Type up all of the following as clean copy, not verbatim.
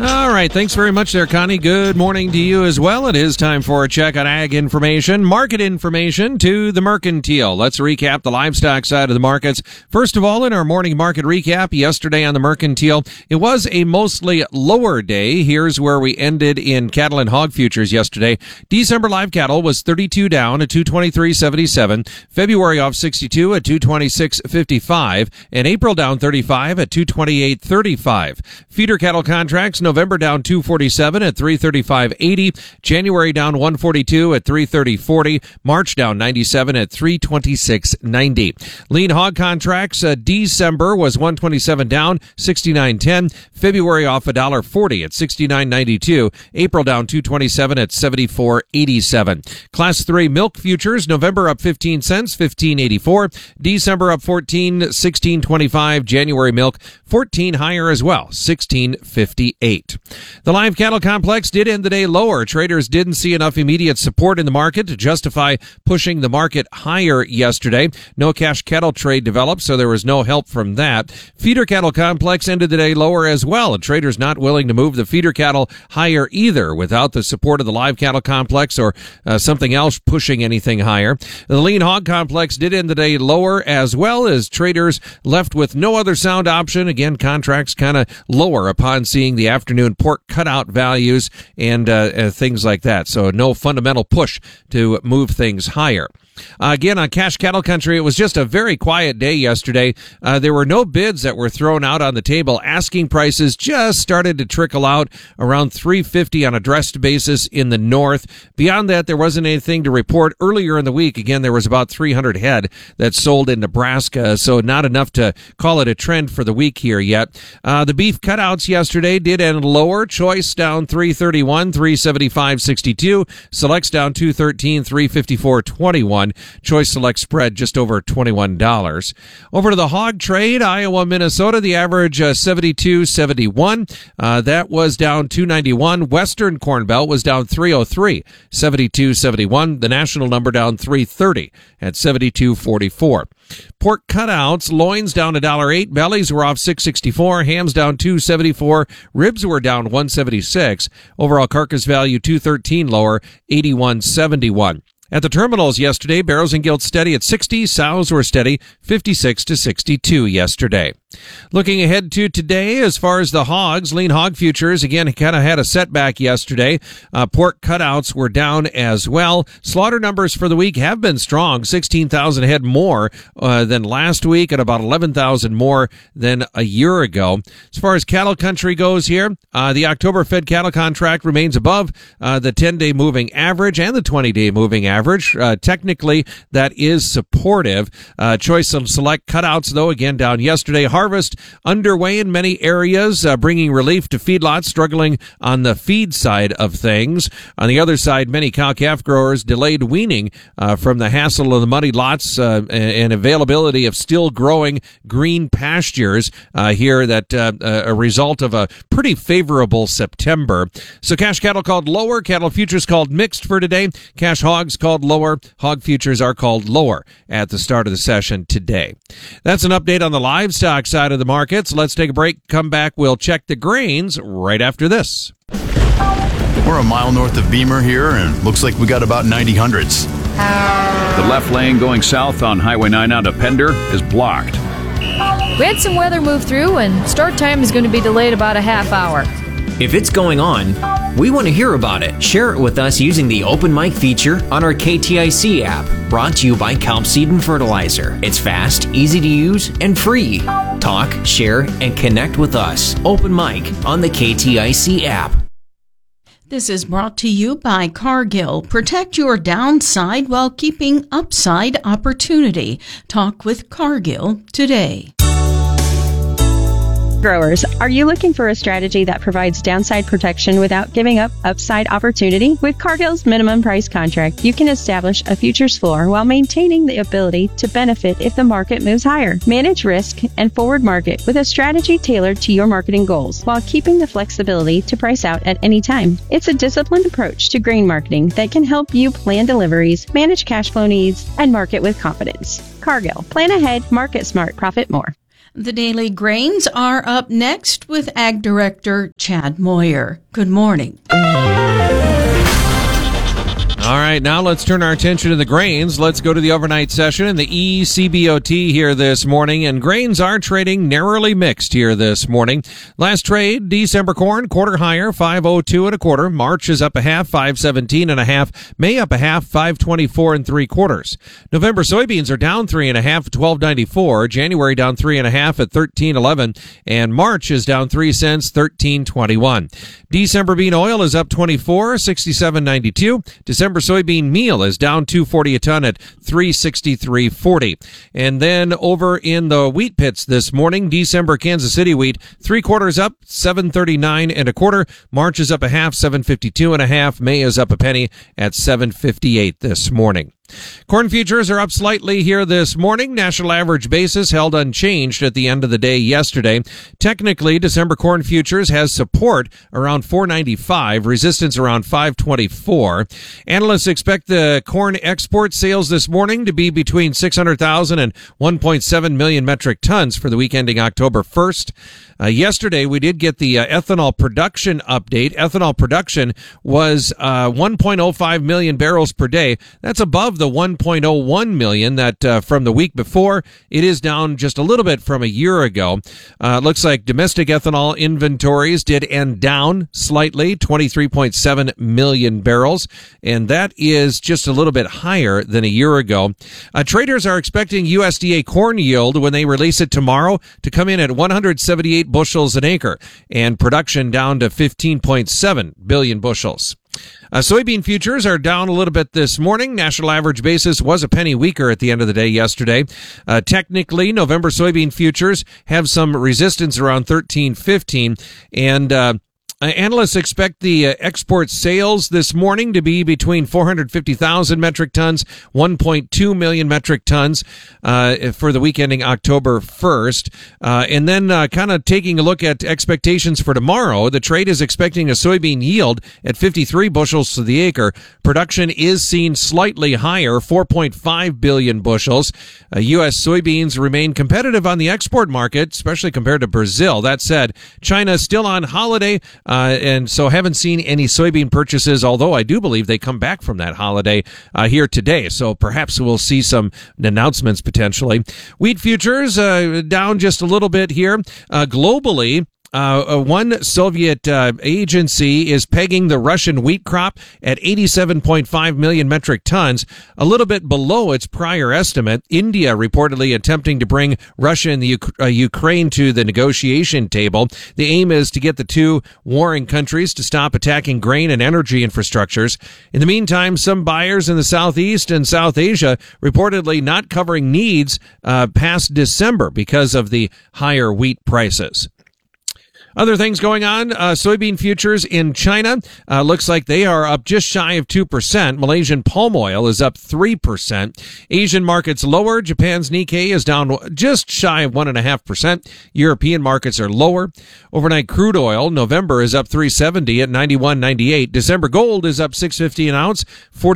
All right. Thanks very much there, Connie. Good morning to you as well. It is time for a check on ag information, market information to the Mercantile. Let's recap the livestock side of the markets. First of all, in our morning market recap, yesterday on the Mercantile, it was a mostly lower day. Here's where we ended in cattle and hog futures yesterday. December live cattle was 32 down at 223.77. February off 62 at 226.55. And April down 35 at 228.35. Feeder cattle contracts, November down 247 at 335.80. January down 142 at 330.40. March down 97 at 326.90. Lean hog contracts, December was 127 down, 69.10. February off $1.40 at 69.92. April down 227 at 74.87. Class 3 milk futures, November up 15 cents, 15.84. December up 14, 16.25. January milk 14 higher as well, 16.58. The live cattle complex did end the day lower. Traders didn't see enough immediate support in the market to justify pushing the market higher yesterday. No cash cattle trade developed, so there was no help from that. Feeder cattle complex ended the day lower as well, and traders not willing to move the feeder cattle higher either without the support of the live cattle complex or something else pushing anything higher. The lean hog complex did end the day lower as well, as traders left with no other sound option. Again, contracts kind of lower upon seeing the afternoon pork cutout values and things like that. So no fundamental push to move things higher. Again, on cash cattle country, it was just a very quiet day yesterday. There were no bids that were thrown out on the table. Asking prices just started to trickle out around $350 on a dressed basis in the north. Beyond that, there wasn't anything to report. Earlier in the week, again, there was about 300 head that sold in Nebraska, so not enough to call it a trend for the week here yet. The beef cutouts yesterday did end lower. Choice down 331, 375.62. Selects down 213, 354.21. Choice Select spread just over $21. Over to the hog trade, Iowa, Minnesota, the average 72.71. That was down 291. Western Corn Belt was down 303, 72.71. The national number down 330 at 72.44. Pork cutouts, loins down $1.08, bellies were off $6.64, hams down $2.74, ribs were down $1.76. Overall carcass value $2.13 lower, $81.71. At the terminals yesterday, barrows and gilts steady at 60, sows were steady 56 to 62 yesterday. Looking ahead to today, as far as the hogs, lean hog futures, again, kind of had a setback yesterday. Pork cutouts were down as well. Slaughter numbers for the week have been strong, 16,000 head more than last week and about 11,000 more than a year ago. As far as cattle country goes here, the October fed cattle contract remains above the 10-day moving average and the 20-day moving average. Technically, that is supportive. Choice and select cutouts, though, again, down yesterday. Harvest underway in many areas, bringing relief to feedlots struggling on the feed side of things. On the other side, many cow-calf growers delayed weaning from the hassle of the muddy lots and availability of still growing green pastures here, that a result of a pretty favorable September. So cash cattle called lower, cattle futures called mixed for today. Cash hogs called lower, hog futures are called lower at the start of the session today. That's an update on the livestock side of the markets. Let's take a break, come back, we'll check the grains right after this. We're a mile north of Beamer here, and looks like we got about 90 hundredths. The left lane going south on Highway 9 out of Pender is blocked. We had some weather move through, and start time is going to be delayed about a half hour. If it's going on, we want to hear about it. Share it with us using the Open Mic feature on our KTIC app, brought to you by Kelp Seed and Fertilizer. It's fast, easy to use, and free. Talk, share, and connect with us. Open Mic on the KTIC app. This is brought to you by Cargill. Protect your downside while keeping upside opportunity. Talk with Cargill today. Growers, are you looking for a strategy that provides downside protection without giving up upside opportunity? With Cargill's minimum price contract, you can establish a futures floor while maintaining the ability to benefit if the market moves higher. Manage risk and forward market with a strategy tailored to your marketing goals while keeping the flexibility to price out at any time. It's a disciplined approach to grain marketing that can help you plan deliveries, manage cash flow needs, and market with confidence. Cargill. Plan ahead, market smart, profit more. The daily grains are up next with Ag Director Chad Moyer. Good morning. All right, now let's turn our attention to the grains. Let's go to the overnight session in the ECBOT here this morning, and grains are trading narrowly mixed here this morning. Last trade, December corn, quarter higher, 5.02 1/4. March is up a half, 5.17 1/2. May up a half, 5.24 3/4. November soybeans are down 3 1/2, 12.94. January down 3 1/2 at 13.11, and March is down 3 cents, 13.21. December bean oil is up 24, 67.92. December soybean meal is down $2.40 a ton at $363.40. And then over in the wheat pits this morning, December Kansas City wheat 3/4 up, 7.39 1/4. March is up a half, 7.52 1/2. May is up a penny at 7.58 this morning. Corn futures are up slightly here this morning. National average basis held unchanged at the end of the day yesterday. Technically, December corn futures has support around 495, resistance around 524. Analysts expect the corn export sales this morning to be between 600,000 and 1.7 million metric tons for the week ending October 1st. Yesterday, we did get the ethanol production update. Ethanol production was 1.05 million barrels per day. That's above the 1.01 million that from the week before. It is down just a little bit from a year ago. Looks like domestic ethanol inventories did end down slightly, 23.7 million barrels, and that is just a little bit higher than a year ago. Traders are expecting USDA corn yield when they release it tomorrow to come in at 178 bushels an acre, and production down to 15.7 billion bushels. Soybean futures are down a little bit this morning. National average basis was a penny weaker at the end of the day yesterday. Technically, November soybean futures have some resistance around 13.15, and analysts expect the export sales this morning to be between 450,000 metric tons, 1.2 million metric tons for the week ending October 1st. And then kind of taking a look at expectations for tomorrow, the trade is expecting a soybean yield at 53 bushels to the acre. Production is seen slightly higher, 4.5 billion bushels. U.S. soybeans remain competitive on the export market, especially compared to Brazil. That said, China is still on holiday, and so haven't seen any soybean purchases, although I do believe they come back from that holiday here today. So perhaps we'll see some announcements potentially. Wheat futures down just a little bit here. Globally, one Soviet agency is pegging the Russian wheat crop at 87.5 million metric tons, a little bit below its prior estimate. India reportedly attempting to bring Russia and the Ukraine to the negotiation table. The aim is to get the two warring countries to stop attacking grain and energy infrastructures. In the meantime, some buyers in the Southeast and South Asia reportedly not covering needs past December because of the higher wheat prices. Other things going on, soybean futures in China, looks like they are up just shy of 2%. Malaysian palm oil is up 3%. Asian markets lower. Japan's Nikkei is down just shy of 1.5%. European markets are lower. Overnight crude oil, November is up 370 at 91.98. December gold is up 6.50 an ounce,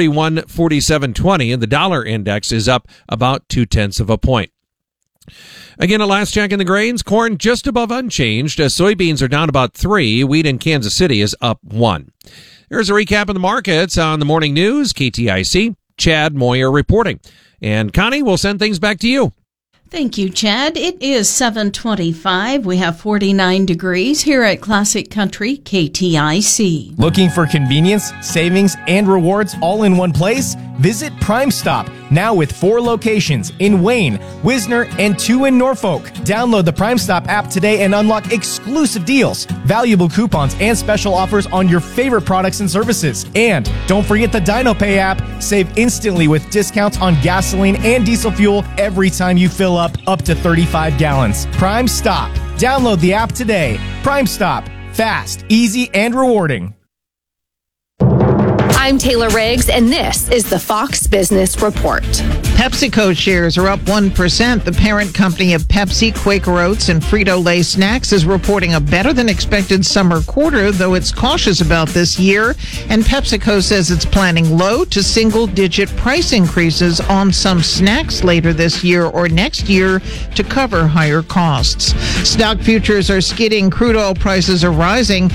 41.4720, and the dollar index is up about 0.2 of a point. Again, a last check in the grains. Corn just above unchanged. Soybeans are down about 3. Wheat in Kansas City is up 1. Here's a recap of the markets on the morning news. KTIC, Chad Moyer reporting. And Connie, we'll send things back to you. Thank you, Chad. It is 7:25. We have 49 degrees here at Classic Country KTIC. Looking for convenience, savings, and rewards all in one place? Visit Prime Stop, now with 4 locations in Wayne, Wisner, and 2 in Norfolk. Download the Prime Stop app today and unlock exclusive deals, valuable coupons, and special offers on your favorite products and services. And don't forget the DinoPay app. Save instantly with discounts on gasoline and diesel fuel every time you fill up to 35 gallons. Prime Stop. Download the app today. Prime Stop. Fast, easy, and rewarding. I'm Taylor Riggs, and this is the Fox Business Report. PepsiCo shares are up 1%. The parent company of Pepsi, Quaker Oats, and Frito-Lay Snacks is reporting a better-than-expected summer quarter, though it's cautious about this year. And PepsiCo says it's planning low to single-digit price increases on some snacks later this year or next year to cover higher costs. Stock futures are skidding. Crude oil prices are rising.